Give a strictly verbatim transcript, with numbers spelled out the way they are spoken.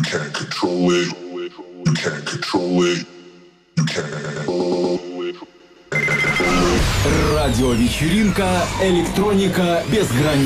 can't control it. You can't control it. You can't control it. Радиовечеринка «Электроника без границ».